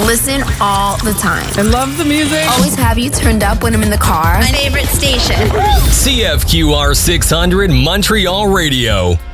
Listen all the time. I love the music. Always have you turned up when I'm in the car. My favorite station. CFQR 600 Montreal Radio.